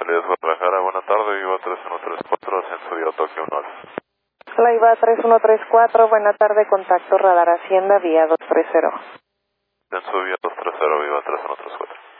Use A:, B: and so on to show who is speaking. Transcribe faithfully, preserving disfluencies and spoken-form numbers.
A: Elías Guadalajara, buena tarde, Viva tres uno tres cuatro, ascenso vía Tokio uno.
B: La I V A tres uno tres cuatro, buena tarde, contacto radar Hacienda, vía dos tres cero.
A: Ascenso vía dos tres cero, Viva tres uno tres cuatro.